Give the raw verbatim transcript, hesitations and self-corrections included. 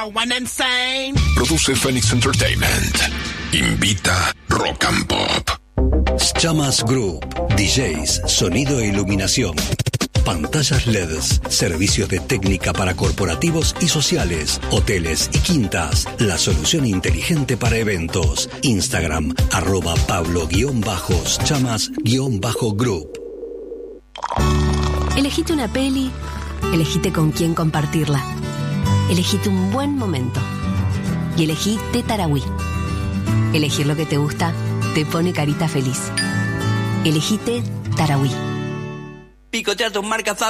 Produce Phoenix Entertainment. Invita Rock and Pop. Chamas Group, D Js, sonido e iluminación, pantallas L E Ds, servicios de técnica para corporativos y sociales, hoteles y quintas, la solución inteligente para eventos. Instagram, arroba Pablo-Chamas-Group. Elegite una peli, elegite con quién compartirla. Elegite un buen momento. Y elegí Té Tarahui. Elegir lo que te gusta te pone carita feliz. Elegí Té Tarahui. Picotea tus marcas